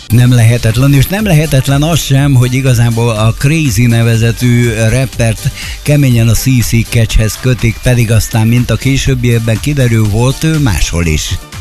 Nem lehetetlen, és nem lehetetlen az sem, hogy igazából a Crazy nevezetű rappert keményen a CC Catchhez kötik, pedig aztán, mint a későbbiekben kiderül, volt ő máshol is.